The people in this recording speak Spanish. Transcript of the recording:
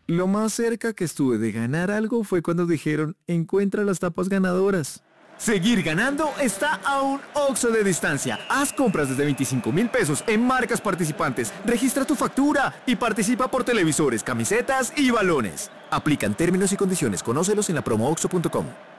Lo más cerca que estuve de ganar algo fue cuando dijeron, encuentra las tapas ganadoras. Seguir ganando está a un Oxxo de distancia. Haz compras desde 25.000 pesos en marcas participantes. Registra tu factura y participa por televisores, camisetas y balones. Aplican términos y condiciones. Conócelos en la promo oxxo.com.